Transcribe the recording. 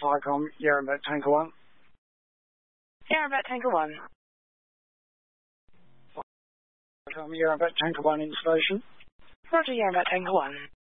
Falcom, Yerebat Tanker 1. Yerebat Tanker 1. Falcom, Yerebat Tanker 1 installation. Roger, Yerebat Tanker 1.